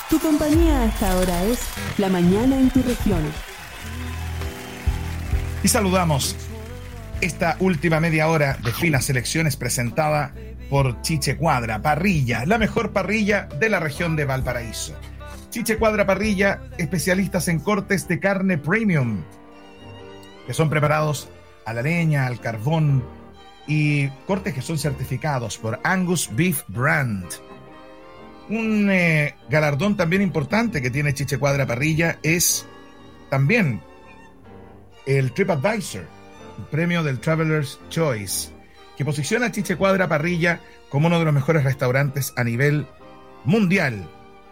Tu compañía a esta hora es La Mañana en tu región. Y saludamos esta última media hora de finas elecciones presentada por Chiche Cuadra Parrilla, la mejor parrilla de la región de Valparaíso. Chiche Cuadra Parrilla, especialistas en cortes de carne premium, que son preparados a la leña, al carbón, y cortes que son certificados por Angus Beef Brand. Un galardón también importante que tiene Chiche Cuadra Parrilla es también el TripAdvisor, el premio del Traveler's Choice, que posiciona a Chiche Cuadra Parrilla como uno de los mejores restaurantes a nivel mundial.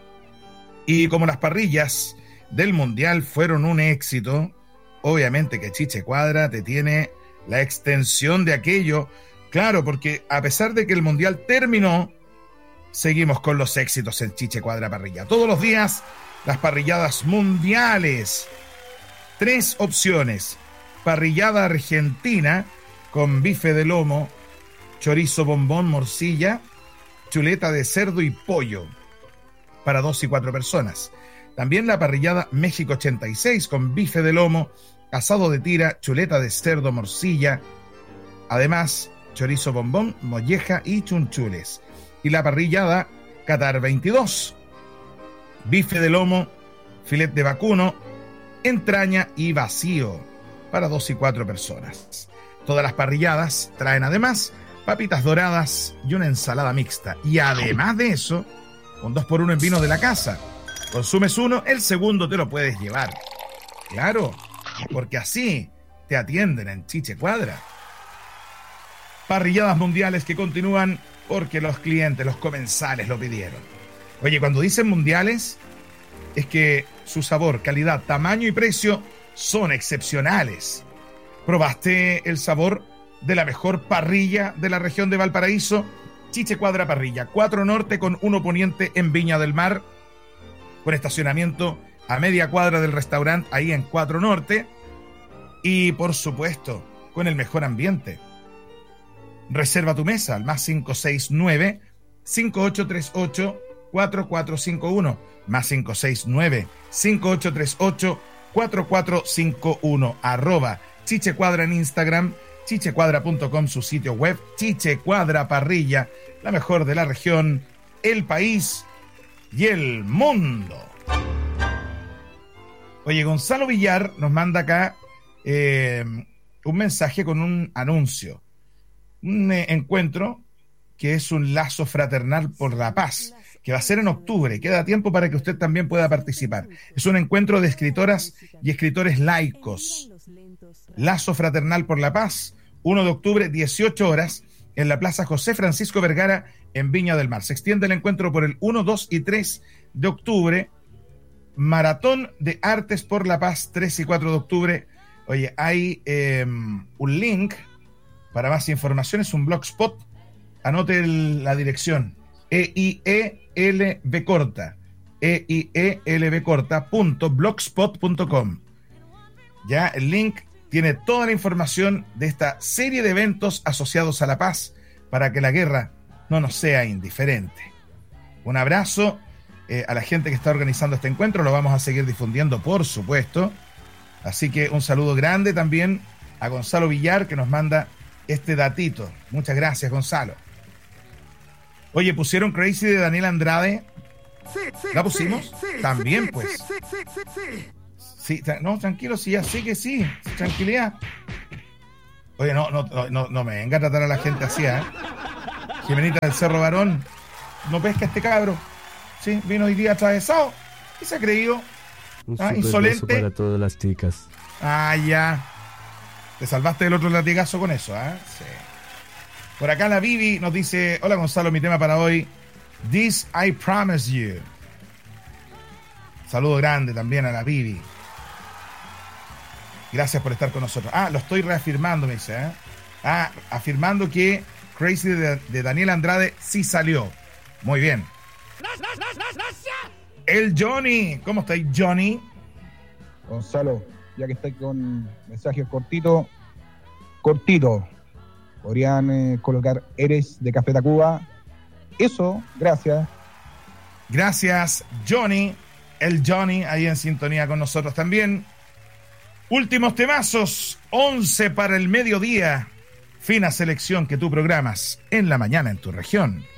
Y como las parrillas del mundial fueron un éxito, obviamente que Chiche Cuadra te tiene la extensión de aquello. Claro, porque a pesar de que el mundial terminó, seguimos con los éxitos en Chiche Cuadra Parrilla. Todos los días, las parrilladas mundiales. 3 opciones. Parrillada argentina con bife de lomo, chorizo, bombón, morcilla, chuleta de cerdo y pollo para 2 y 4 personas. También la parrillada México 86 con bife de lomo, asado de tira, chuleta de cerdo, morcilla, además chorizo, bombón, molleja y chunchules. Y la parrillada Qatar 22, bife de lomo, filet de vacuno, entraña y vacío para 2 y 4 personas. Todas las parrilladas traen además papitas doradas y una ensalada mixta. Y además de eso, con 2x1 en vino de la casa. Consumes uno, el segundo te lo puedes llevar. Claro, porque así te atienden en Chiche Cuadra. Parrilladas mundiales que continúan porque los clientes, los comensales lo pidieron. Oye, cuando dicen mundiales, es que su sabor, calidad, tamaño y precio son excepcionales. ¿Probaste el sabor de la mejor parrilla de la región de Valparaíso? Chiche Cuadra Parrilla, 4 Norte con 1 Poniente en Viña del Mar, con estacionamiento a media cuadra del restaurante ahí en 4 Norte, y por supuesto con el mejor ambiente. Reserva tu mesa al más 569-5838-4451, más 569-5838-4451, @ Chiche Cuadra en Instagram, chichecuadra.com su sitio web. Chiche Cuadra Parrilla, la mejor de la región, el país y el mundo. Oye, Gonzalo Villar nos manda acá un mensaje con un anuncio. Un encuentro que es un lazo fraternal por la paz, que va a ser en octubre. Queda tiempo para que usted también pueda participar. Es un encuentro de escritoras y escritores laicos. Lazo fraternal por la paz, 1 de octubre, 18 horas, en la Plaza José Francisco Vergara, en Viña del Mar. Se extiende el encuentro por el 1, 2 y 3 de octubre. Maratón de Artes por la Paz, 3 y 4 de octubre. Oye, hay un link para más información, es un blogspot. Anote la dirección: eielbcorta.blogspot.com. Ya el link tiene toda la información de esta serie de eventos asociados a la paz para que la guerra no nos sea indiferente. Un abrazo a la gente que está organizando este encuentro, lo vamos a seguir difundiendo, por supuesto. Así que un saludo grande también a Gonzalo Villar, que nos manda este datito. Muchas gracias, Gonzalo. Oye, ¿pusieron Crazy de Daniel Andrade? ¿La pusimos? También, pues. Sí, no, tranquilo, sí, ya sí que sí. Tranquilidad. Oye, no me venga a tratar a la gente así, ¿eh? Jimenita del Cerro Varón, no pesca este cabro. Sí, vino hoy día atravesado y se ha creído insolente. Para todas las chicas. Ah, ya. Te salvaste del otro latigazo con eso, ¿eh? Sí. Por acá la Vivi nos dice: hola Gonzalo, mi tema para hoy, This I Promise You. Saludo grande también a la Vivi. Gracias por estar con nosotros. Lo estoy reafirmando, me dice, ¿eh? Afirmando que Crazy de Daniel Andrade sí salió. Muy bien. El Johnny. ¿Cómo estáis, Johnny? Gonzalo, ya que estáis con mensajes cortitos, podrían colocar Eres de Café Tacuba. Eso, gracias. Gracias, Johnny. El Johnny ahí en sintonía con nosotros también. Últimos temazos, 11 para el mediodía. Fina selección que tú programas en la mañana en tu región.